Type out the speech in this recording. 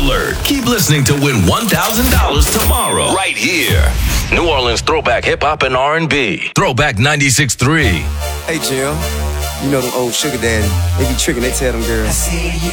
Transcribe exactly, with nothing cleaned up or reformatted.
alert. Keep listening to win one thousand dollars tomorrow. Right here. New Orleans Throwback Hip Hop and R and B. Throwback ninety-six point three. Hey, Jim. You know them old sugar daddy. They be tricking, they tell them girls.